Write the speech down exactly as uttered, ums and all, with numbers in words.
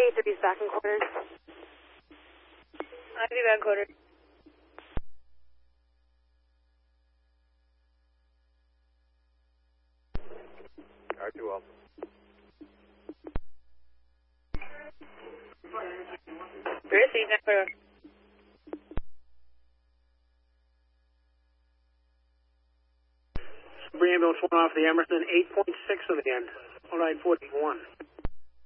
eight three is back in quarters. I'll be back in quarters. R two Alpha. Chris, he's back for Ambulance one off the Emerson, eight point six on the end, oh nine forty-one.